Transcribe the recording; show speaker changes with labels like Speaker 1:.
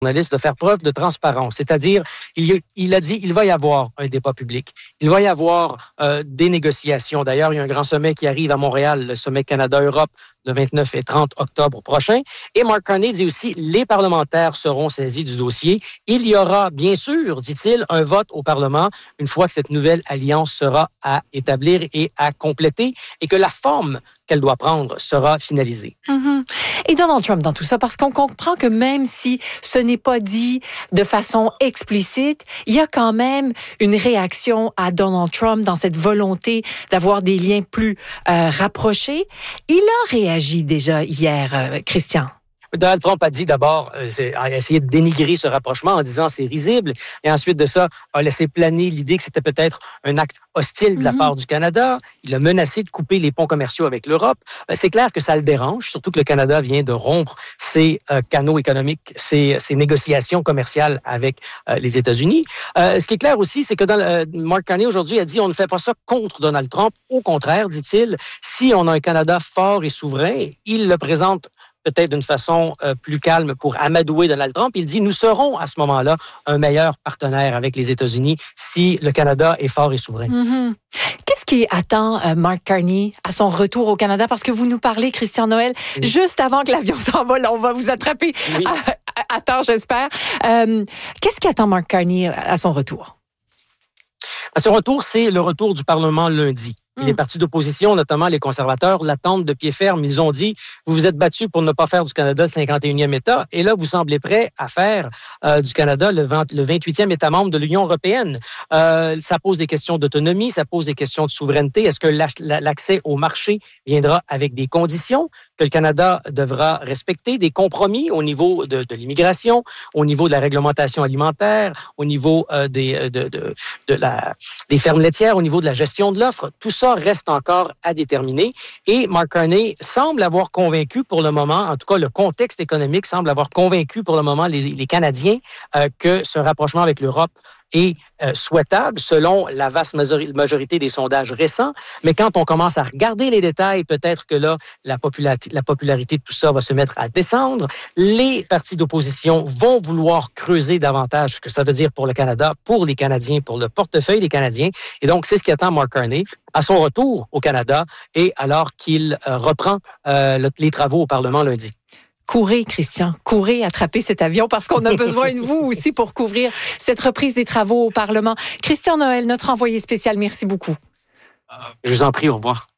Speaker 1: journalistes de faire preuve de transparence. C'est-à-dire, il a dit il va y avoir un débat public. Il va y avoir des négociations. D'ailleurs, il y a un grand sommet qui arrive à Montréal, le sommet Canada-Europe, le 29 et 30 octobre prochain. Et Mark Carney dit aussi les parlementaires seront saisis du dossier. Il y aura, bien sûr, dit-il, un vote au Parlement une fois que cette nouvelle alliance sera à établir et à compléter et que la forme qu'elle doit prendre sera finalisée.
Speaker 2: Mm-hmm. Et Donald Trump dans tout ça, parce qu'on comprend que même si ce n'est pas dit de façon explicite, il y a quand même une réaction à Donald Trump dans cette volonté d'avoir des liens plus rapprochés. Il a réagi déjà hier, Christian.
Speaker 1: Donald Trump a dit d'abord, a essayé de dénigrer ce rapprochement en disant c'est risible, et ensuite de ça, a laissé planer l'idée que c'était peut-être un acte hostile de la part du Canada. Il a menacé de couper les ponts commerciaux avec l'Europe. C'est clair que ça le dérange, surtout que le Canada vient de rompre ses canaux économiques, ses négociations commerciales avec les États-Unis. Ce qui est clair aussi, c'est que Mark Carney aujourd'hui a dit on ne fait pas ça contre Donald Trump. Au contraire, dit-il, si on a un Canada fort et souverain, il le présente peut-être d'une façon plus calme pour amadouer Donald Trump. Il dit, nous serons à ce moment-là un meilleur partenaire avec les États-Unis si le Canada est fort et souverain.
Speaker 2: Mm-hmm. Qu'est-ce qui attend Mark Carney à son retour au Canada? Parce que vous nous parlez, Christian Noël, juste avant que l'avion s'envole, on va vous attraper à temps, j'espère. Qu'est-ce qui attend Mark Carney à son retour?
Speaker 1: À son retour, c'est le retour du Parlement lundi. Et les partis d'opposition, notamment les conservateurs, l'attendent de pied ferme. Ils ont dit, vous vous êtes battus pour ne pas faire du Canada le 51e État, et là, vous semblez prêts à faire du Canada le 28e État membre de l'Union européenne. Ça pose des questions d'autonomie, ça pose des questions de souveraineté. Est-ce que l'accès au marché viendra avec des conditions que le Canada devra respecter, des compromis au niveau de l'immigration, au niveau de la réglementation alimentaire, au niveau des fermes laitières, au niveau de la gestion de l'offre? Tout ça reste encore à déterminer. Et Mark Carney semble avoir convaincu pour le moment, en tout cas le contexte économique semble avoir convaincu pour le moment les Canadiens que ce rapprochement avec l'Europe est souhaitable selon la vaste majorité des sondages récents. Mais quand on commence à regarder les détails, peut-être que là, la popularité de tout ça va se mettre à descendre. Les partis d'opposition vont vouloir creuser davantage ce que ça veut dire pour le Canada, pour les Canadiens, pour le portefeuille des Canadiens. Et donc, c'est ce qui attend Mark Carney à son retour au Canada et alors qu'il reprend les travaux au Parlement lundi.
Speaker 2: Courez, Christian, courez, attrapez cet avion parce qu'on a besoin de vous aussi pour couvrir cette reprise des travaux au Parlement. Christian Noël, notre envoyé spécial, merci beaucoup.
Speaker 1: Je vous en prie, au revoir.